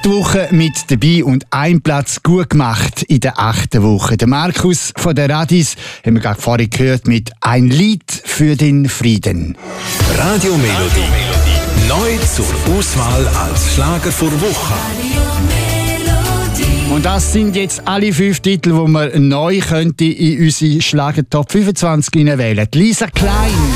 8 Wochen mit dabei und ein Platz gut gemacht in der 8. Woche. Der Markus von der Radis haben wir gerade vorhin gehört mit «Ein Lied für den Frieden». Radio Melodie. Neu zur Auswahl als Schlager vor Woche. Und das sind jetzt alle 5 Titel, die man neu könnte in unsere Schlager Top 25 wählen. Lisa Klein.